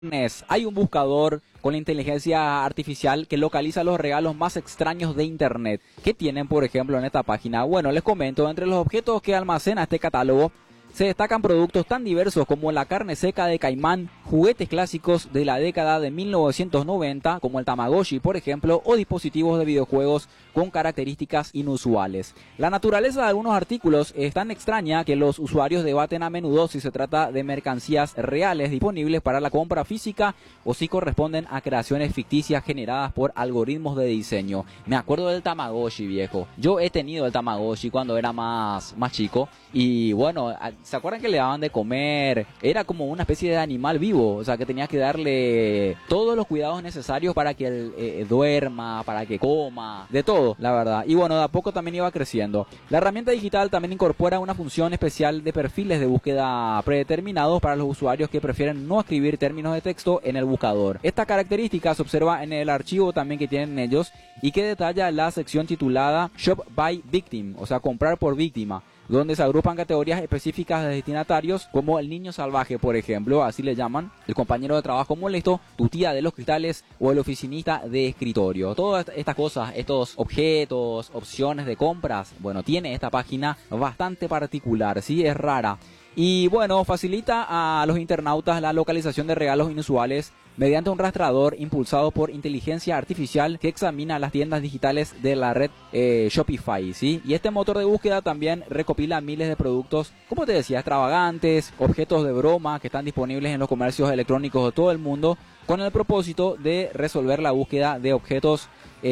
Hay un buscador con la inteligencia artificial que localiza los regalos más extraños de internet. ¿Qué tienen, por ejemplo, en esta página? Bueno, les comento, entre los objetos que almacena este catálogo se destacan productos tan diversos como la carne seca de caimán, juguetes clásicos de la década de 1990, como el Tamagotchi, por ejemplo, o dispositivos de videojuegos con características inusuales. La naturaleza de algunos artículos es tan extraña que los usuarios debaten a menudo si se trata de mercancías reales disponibles para la compra física o si corresponden a creaciones ficticias generadas por algoritmos de diseño. Me acuerdo del Tamagotchi, viejo. Yo he tenido el Tamagotchi cuando era más chico y bueno, ¿se acuerdan que le daban de comer? Era como una especie de animal vivo, o sea que tenías que darle todos los cuidados necesarios para que él duerma, para que coma, de todo, la verdad. Y bueno, de a poco también iba creciendo. La herramienta digital también incorpora una función especial de perfiles de búsqueda predeterminados para los usuarios que prefieren no escribir términos de texto en el buscador. Esta característica se observa en el archivo también que tienen ellos y que detalla la sección titulada Shop by Victim, o sea, comprar por víctima, donde se agrupan categorías específicas de destinatarios como el niño salvaje, por ejemplo, así le llaman, el compañero de trabajo molesto, tu tía de los cristales o el oficinista de escritorio. Todas estas cosas, estos objetos, opciones de compras, bueno, tiene esta página bastante particular, sí, es rara. Y bueno, facilita a los internautas la localización de regalos inusuales mediante un rastreador impulsado por inteligencia artificial que examina las tiendas digitales de la red Shopify, ¿sí? Y este motor de búsqueda también recopila miles de productos, como te decía, extravagantes, objetos de broma que están disponibles en los comercios electrónicos de todo el mundo, con el propósito de resolver la búsqueda de objetos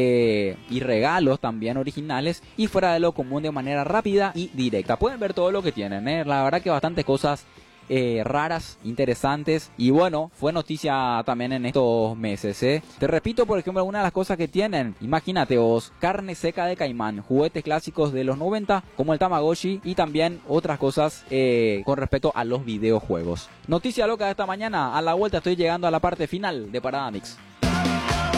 y regalos también originales y fuera de lo común de manera rápida y directa. Pueden ver todo lo que tienen, la verdad que bastantes cosas raras, interesantes, y bueno, fue noticia también en estos meses, Te repito, por ejemplo, algunas de las cosas que tienen. Imagínate vos, carne seca de caimán, juguetes clásicos de los 90 como el Tamagotchi y también otras cosas con respecto a los videojuegos. Noticia loca de esta mañana. A la vuelta estoy llegando a la parte final de Parada Mix.